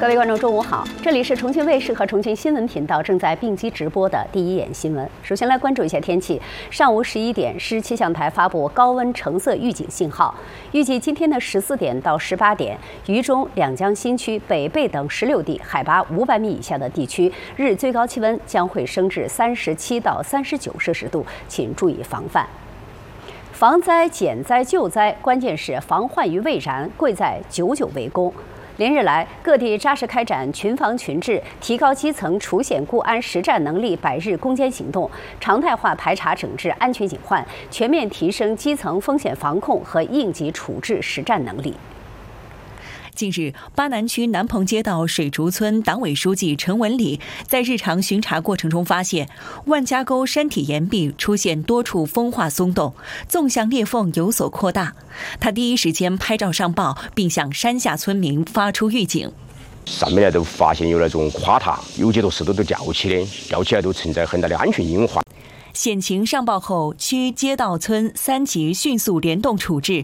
各位观众，中午好！这里是重庆卫视和重庆新闻频道正在并机直播的第一眼新闻。首先来关注一下天气。上午11点，市气象台发布高温橙色预警信号。预计今天的14点到18点，渝中、两江新区、北碚等16地海拔500米以下的地区，日最高气温将会升至37到39摄氏度，请注意防范。防灾、减灾、救灾，关键是防患于未然，贵在久久为功。连日来，各地扎实开展群防群治、提高基层除险固安实战能力100日攻坚行动，常态化排查整治安全隐患，全面提升基层风险防控和应急处置实战能力。 近日，巴南区南棚街道水竹村党委书记陈文礼在日常巡查过程中发现，万家沟山体岩壁出现多处风化松动，纵向裂缝有所扩大。他第一时间拍照上报，并向山下村民发出预警。 上面呢都发现有那种垮塌，有些石头都吊起的，吊起来都存在很大的安全隐患。 险情上报后，区街道村3级迅速联动处置，